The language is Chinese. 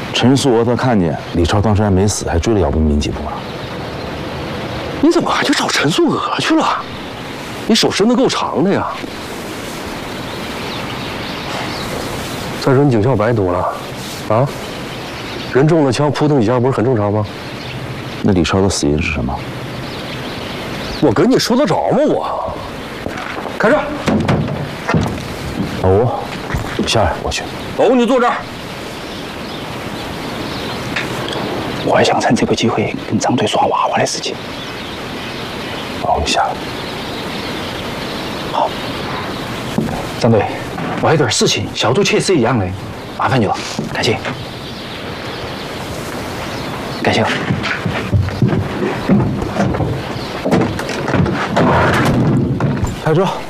陈素娥她看见李超当时还没死，还追了姚冰冰几步呢。 你怎么还去找陈素娥去了？你手伸得够长的呀！再说你警校白读了，啊？人中了枪，扑腾几下不是很正常吗？ 那李超的死因是什么？ 我跟你说得着吗？我。开车。 老吴，下来，我去。 老吴，你坐这儿。 我还想趁这个机会跟张队说娃娃的事情。 老吴，你下来。 好。张队，我还有点事情，小杜确实一样的，麻烦你了，感谢。感谢了。 开车。